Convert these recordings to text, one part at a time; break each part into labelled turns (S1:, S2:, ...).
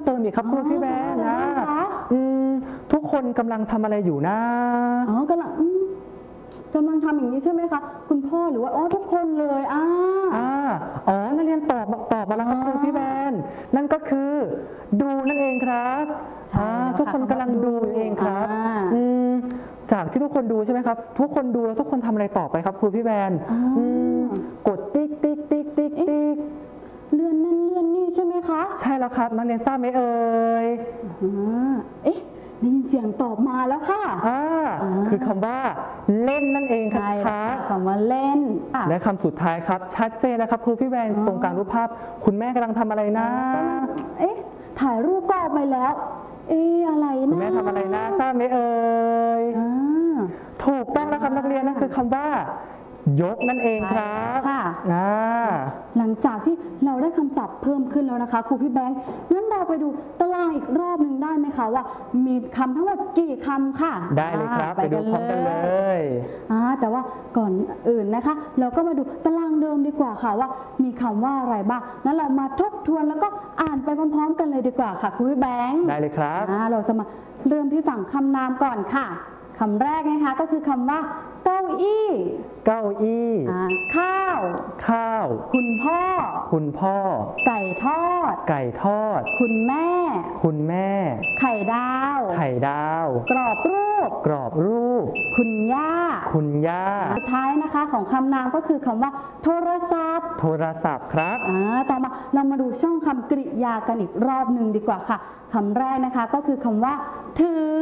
S1: เติมอีกครับครูพี่แบนนะทุกคนกำลังทำอะไรอยู่นะ
S2: กำลังทำอย่างนี้ใช่ไหมคะคุณพ่อหรือว่าทุกคนเลย
S1: นักเรียนตอบมาแล้วครับครูพี่แบนนั่นก็คือดูนั่นเองครับทุกคนกำลังดูเองครับจากที่ทุกคนดูใช่ไหมครับทุกคนดูแล้วทุกคนทำอะไรต่อไปครับครูพี่แบนกดติ๊กติ๊กติ๊กติ๊กติ๊ก
S2: เลื่อนนั่นเลื่อนนี่ใช่ไหมคะ
S1: ใช่แล้วครับนักเรียนทราบไหมเอ่ย
S2: ได้ยินเสียงตอบมาแล้วค่ะ
S1: คือคำว่าเล่นนั่นเองครับ
S2: คำว่าเล่น
S1: และคำสุดท้ายครับชัดเจนนะครับครูพี่แบนตรงกลางรูปภาพคุณแม่กำลังทำอะไรนะ
S2: ถ่ายรูปก็ออกไปแล้วอะไรนะ
S1: คุณแม่ทำอะไรนะทราบไหมเอ่ยถูกต้องแล้วครับนักเรียนนั่นคือคำว่ายกนั่นเองครับ
S2: หลังจากที่เราได้คำศัพท์เพิ่มขึ้นแล้วนะคะครูพี่แบงค์งั้นเราไปดูตารางอีกรอบหนึ่งได้ไหมคะว่ามีคำทั้งหมดกี่คำค่ะ
S1: ได้เลยครับไปดูพร้อมกันเลย
S2: แต่ว่าก่อนอื่นนะคะเราก็มาดูตารางเดิมดีกว่าค่ะว่ามีคำว่าอะไรบ้างงั้นเรามาทบทวนแล้วก็อ่านไปพร้อมๆกันเลยดีกว่าค่ะครูพี่แบงค์
S1: ได้เลยครับ
S2: เราจะมาเริ่มที่ฝั่งคำนามก่อนค่ะคำแรกนะคะก็คือคำว่าเก้าอี้ข้าวคุณพ่อไก่ทอดคุณแม่ไข่ดาวกรอบรูปคุณย่าสุดท้ายนะคะของคำนามก็คือคำว่าโทรศัพท์
S1: ครับ
S2: ต่อมาเรามาดูช่องคำกริยากันอีกรอบหนึ่งดีกว่าค่ะคำแรกนะคะก็คือคำว่าถือ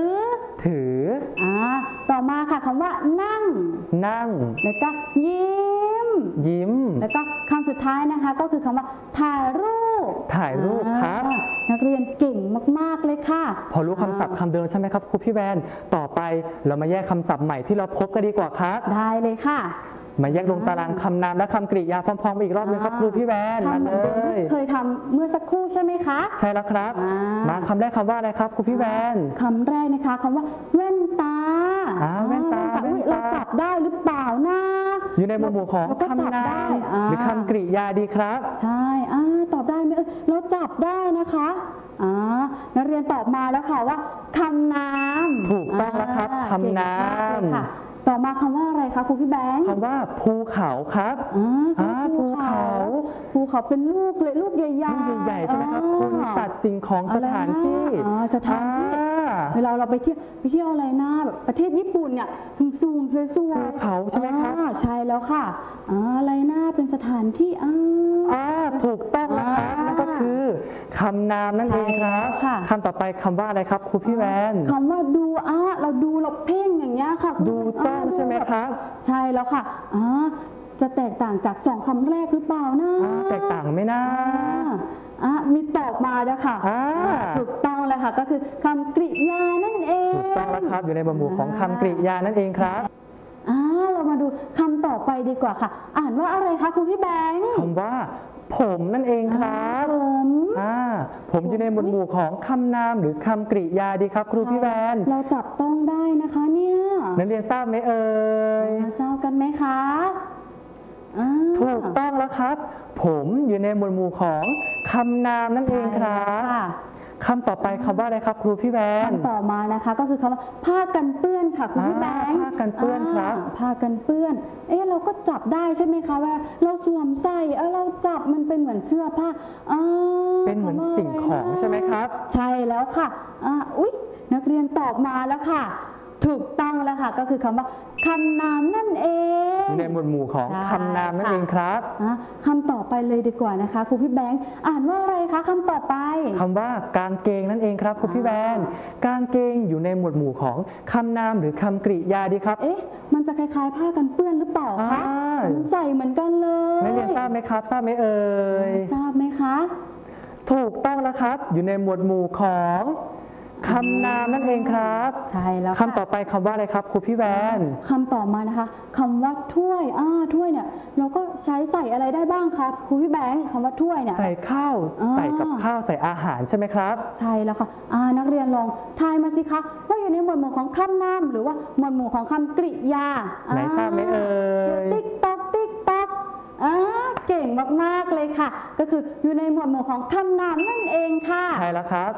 S2: ต่อมาค่ะคำว่านั่งแล้วก็ยิ้มแล้วก็คำสุดท้ายนะคะก็คือคำว่าถ่ายรูป
S1: ครับ
S2: นักเรียนเก่งมากๆเลยค่ะ
S1: พอรู้คำศัพท์คำเดิมใช่ไหมครับครูพี่แบนต่อไปเรามาแยกคำศัพท์ใหม่ที่เราพบกันดีกว่าครับ
S2: ได้เลยค่ะ
S1: มาแยกลงตารางคำนามและคำกริยาพร้อมๆไปอีกรอบนึงครับครูพี่แบน
S2: มาเลยเคยทำเมื่อสักครู่ใช่ไหมคะ
S1: ใช่แล้วครับมาคำแรกคำว่าอะไรครับครูพี่แบน
S2: คำแรกนะคะคำว่าแว่นตาเราจับได้หรือเปล่านะ
S1: อยู่ในหมวดของคำนามหรือคำกริยาดีครับ
S2: ใช่ตอบได้ไหมเราจับได้นะคะนักเรียนตอบมาแล้วค่ะว่าคำนาม
S1: ถูกต้องแล้วครับคำนาม
S2: ต่อมาคำว่าอะไรคะครูพี่แบงค์
S1: คำว่าภูเขาครับ
S2: ภูเขาเป็นลูกเลยลูกใหญ่
S1: ใช่ไหมครับคนสัตว์สิ่งของสถานที่
S2: เวลาเราไปเที่ยวอะไรนะแบบประเทศญี่ปุ่นเนี่ยสูงสวยๆภู
S1: เขาใช่ไหมครับ
S2: ใช่แล้วค่ะอะไรนะเป็นสถานที่
S1: ถูกต้องนะครับนั่นก็คือคำนามนั่นเองครับคำต่อไปคำว่าอะไรครับครูพี่แวน
S2: คำว่าดูเราดูเราเพ่งอย่างเงี้ยค่ะ
S1: ดูต้องใช่ไหมครับ
S2: ใช่แล้วค่ะจะแตกต่างจากสองคำแรกหรือเปล่านะ
S1: แตกต่างไหมนะ
S2: มีตอบมาแล้วค่ะถูกต้องแล้วค่ะก็คือคำกริยานั่นเอง
S1: ถูกต้องแล้วครับอยู่ในหมวดของคำกริยานั่นเองครับ
S2: เรามาดูคำต่อไปดีกว่าค่ะอ่านว่าอะไรคะครูพี่แบงค์
S1: คำว่าผมนั่นเองครับผมอยู่ในหมวดของคำนามหรือคำกริยาดีครับครูพี่แวน
S2: เราจับต้องได้นะคะเนี่ย
S1: นักเรียนทราบไหมเอ่ย
S2: ทราบกันไหมคะ
S1: ถูกต้องแล้วครับผมอยู่ในหมวดของคำนามนั่นเองครับคำต่อไปคำว่าอะไรครับครูพี่แบงค์
S2: คำต่อมานะคะก็คือคำว่าผ้ากันเปื้อนค่ะครูพี่แบงค์
S1: ผ้ากันเปื้อนครับ
S2: ผ้ากันเปื้อนเราก็จับได้ใช่ไหมคะว่าเราสวมใส่เราจับมันเป็นเหมือนเสื้อผ้า
S1: เป็นเหมือนสิ่งของใช่ไหมครับ
S2: ใช่แล้วค่ะอุ๊ยนักเรียนตอบมาแล้วค่ะถูกต้องแล้วค่ะก็คือคำว่าคำนามนั่นเอง
S1: ในหมวดหมู่ของคำนามนั่นเองครับ
S2: คำต่อไปเลยดีกว่านะคะครูพี่แบงค์อ่านว่าอะไรคะคำต่อไป
S1: คำว่ากางเกงนั่นเองครับครูพี่แบงค์กางเกงอยู่ในหมวดหมู่ของคำนามหรือคำกริยาดีครับ
S2: มันจะคล้ายๆผ้ากันเปื้อนหรือเปล่าคะใส่เหมือนกันเลย
S1: นักเรียนทราบไหมครับทราบไหมเอ่ย
S2: ทราบไหมคะ
S1: ถูกต้องแล้วครับอยู่ในหมวดหมู่ของคำนามนั่นเองครับ
S2: ใช่แล้ว
S1: คำต่อไปคำว่าอะไรครับครูพี่แวน
S2: คำต่อมานะคะคำว่าถ้วยถ้วยเนี่ยเราก็ใช้ใส่อะไรได้บ้างครับครูพี่แบงค์คำว่าถ้วยเนี่ย
S1: ใส่ข้าวใส่กับข้าวใส่อาหารใช่ไหมครับ
S2: ใช่แล้วค่ะนักเรียนลองทายมาสิคะว่าอยู่ในหมวดหมู่ของคำนามหรือว่าหมวดหมู่ของคำกริยา
S1: ไหนทราบไหมเอ่ย
S2: ติ๊กต๊อกติ๊กต๊อกเก่งมากๆเลยค่ะก็คืออยู่ในหมวดหมู่ของคำนามนั่นเองค่ะ
S1: ใช่แล้วครับ